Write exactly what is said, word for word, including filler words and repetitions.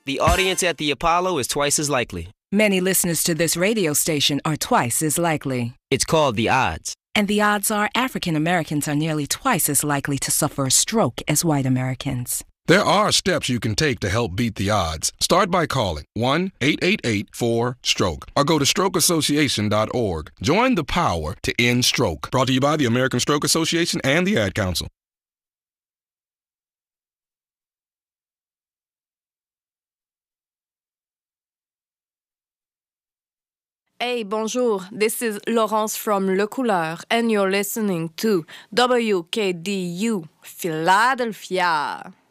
The audience at the Apollo is twice as likely. Many listeners to this radio station are twice as likely. It's called The Odds. And the odds are African Americans are nearly twice as likely to suffer a stroke as white Americans. There are steps you can take to help beat the odds. Start by calling one eight eight eight four stroke or go to stroke association dot org. Join the power to end stroke. Brought to you by the American Stroke Association and the Ad Council. Hey, bonjour. This is Laurence from Le Couleur, and you're listening to W K D U Philadelphia.